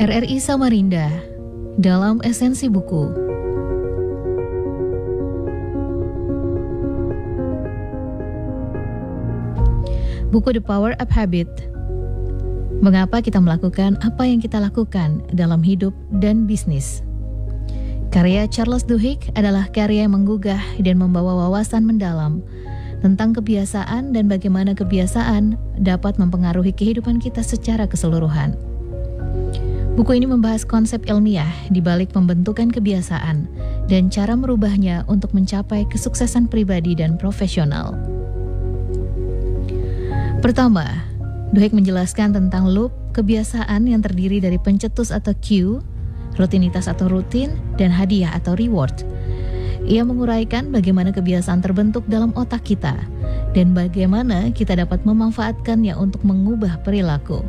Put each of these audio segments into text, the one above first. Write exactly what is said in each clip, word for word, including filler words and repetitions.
R R I Samarinda dalam esensi buku. Buku The Power of Habit. Mengapa kita melakukan apa yang kita lakukan dalam hidup dan bisnis? Karya Charles Duhigg adalah karya yang menggugah dan membawa wawasan mendalam tentang kebiasaan dan bagaimana kebiasaan dapat mempengaruhi kehidupan kita secara keseluruhan. Buku ini membahas konsep ilmiah di balik pembentukan kebiasaan dan cara merubahnya untuk mencapai kesuksesan pribadi dan profesional. Pertama, Duhigg menjelaskan tentang loop kebiasaan yang terdiri dari pencetus atau cue, rutinitas atau rutin, dan hadiah atau reward. Ia menguraikan bagaimana kebiasaan terbentuk dalam otak kita dan bagaimana kita dapat memanfaatkannya untuk mengubah perilaku.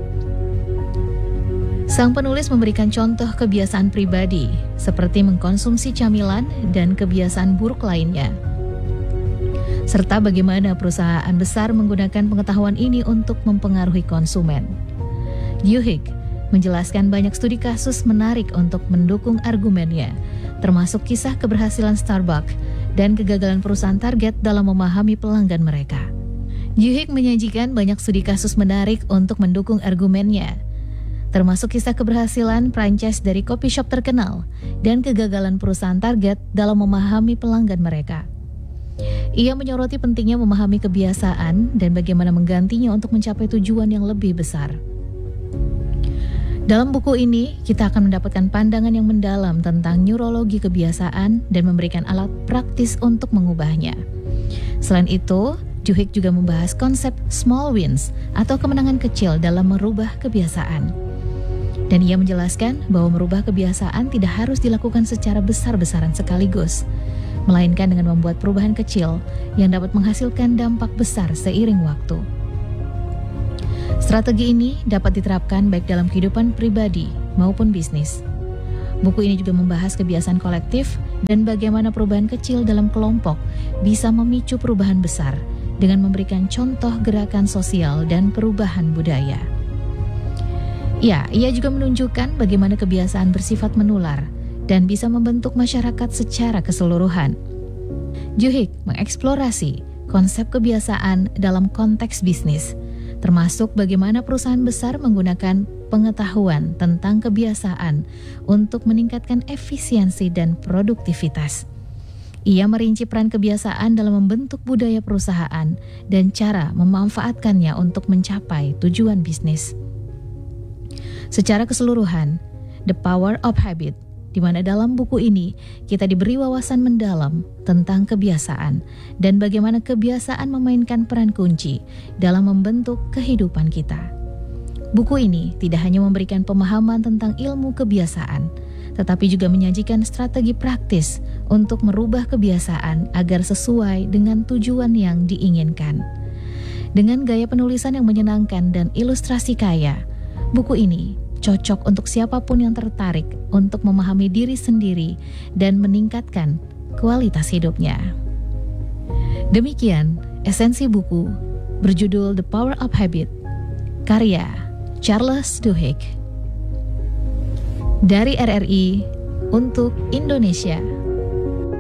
Sang penulis memberikan contoh kebiasaan pribadi seperti mengkonsumsi camilan dan kebiasaan buruk lainnya, serta bagaimana perusahaan besar menggunakan pengetahuan ini untuk mempengaruhi konsumen. Duhigg menjelaskan banyak studi kasus menarik untuk mendukung argumennya, termasuk kisah keberhasilan Starbucks dan kegagalan perusahaan target dalam memahami pelanggan mereka. Duhigg menyajikan banyak studi kasus menarik untuk mendukung argumennya, termasuk kisah keberhasilan franchise dari coffee shop terkenal dan kegagalan perusahaan target dalam memahami pelanggan mereka. Ia menyoroti pentingnya memahami kebiasaan dan bagaimana menggantinya untuk mencapai tujuan yang lebih besar. Dalam buku ini, kita akan mendapatkan pandangan yang mendalam tentang neurologi kebiasaan dan memberikan alat praktis untuk mengubahnya. Selain itu, Duhigg juga membahas konsep small wins atau kemenangan kecil dalam merubah kebiasaan. Dan ia menjelaskan bahwa merubah kebiasaan tidak harus dilakukan secara besar-besaran sekaligus, melainkan dengan membuat perubahan kecil yang dapat menghasilkan dampak besar seiring waktu. Strategi ini dapat diterapkan baik dalam kehidupan pribadi maupun bisnis. Buku ini juga membahas kebiasaan kolektif dan bagaimana perubahan kecil dalam kelompok bisa memicu perubahan besar dengan memberikan contoh gerakan sosial dan perubahan budaya. Ya, ia juga menunjukkan bagaimana kebiasaan bersifat menular dan bisa membentuk masyarakat secara keseluruhan. Duhigg mengeksplorasi konsep kebiasaan dalam konteks bisnis, termasuk bagaimana perusahaan besar menggunakan pengetahuan tentang kebiasaan untuk meningkatkan efisiensi dan produktivitas. Ia merinci peran kebiasaan dalam membentuk budaya perusahaan dan cara memanfaatkannya untuk mencapai tujuan bisnis. Secara keseluruhan, The Power of Habit, di mana dalam buku ini kita diberi wawasan mendalam tentang kebiasaan dan bagaimana kebiasaan memainkan peran kunci dalam membentuk kehidupan kita. Buku ini tidak hanya memberikan pemahaman tentang ilmu kebiasaan, tetapi juga menyajikan strategi praktis untuk merubah kebiasaan agar sesuai dengan tujuan yang diinginkan. Dengan gaya penulisan yang menyenangkan dan ilustrasi kaya, buku ini cocok untuk siapapun yang tertarik untuk memahami diri sendiri dan meningkatkan kualitas hidupnya. Demikian esensi buku berjudul The Power of Habit, karya Charles Duhigg. Dari R R I untuk Indonesia.